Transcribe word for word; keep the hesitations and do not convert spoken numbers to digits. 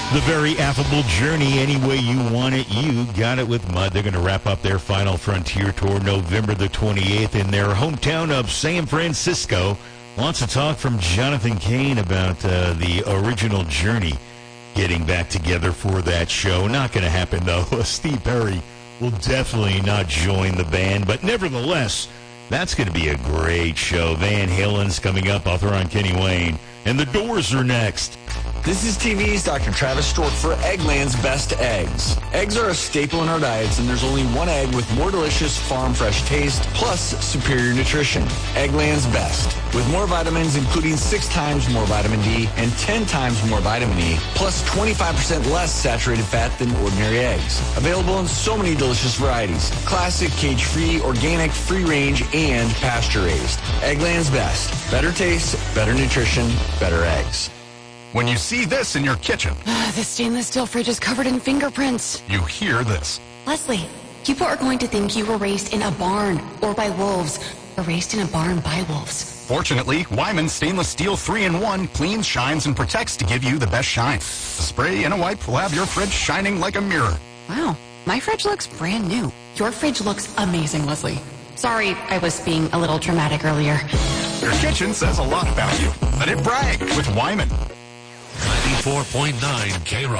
The very affable journey, any way you want it, you got it with Mud. They're going to wrap up their Final Frontier Tour November the twenty-eighth in their hometown of San Francisco. Lots of talk from Jonathan Cain about uh, the original Journey getting back together for that show. Not going to happen, though. Steve Perry will definitely not join the band, but nevertheless, that's going to be a great show. Van Halen's coming up, author on Kenny Wayne, and the Doors are next. This is T V's Doctor Travis Stork for Eggland's Best Eggs. Eggs are a staple in our diets, and there's only one egg with more delicious farm-fresh taste, plus superior nutrition. Eggland's Best. With more vitamins, including six times more vitamin D and ten times more vitamin E, plus twenty-five percent less saturated fat than ordinary eggs. Available in so many delicious varieties. Classic, cage-free, organic, free-range, and pasture-raised. Eggland's Best. Better taste, better nutrition, better eggs. When you see this in your kitchen, The stainless steel fridge is covered in fingerprints. you hear this. Leslie, people are going to think you were raised in a barn or by wolves, or raised in a barn by wolves. Fortunately, Wyman Stainless Steel three in one cleans, shines, and protects to give you the best shine. A spray and a wipe will have your fridge shining like a mirror. Wow, my fridge looks brand new. Your fridge looks amazing, Leslie. Sorry, I was being a little dramatic earlier. Your kitchen says a lot about you. Let it brag with Wyman. ninety-four point nine K-Rock.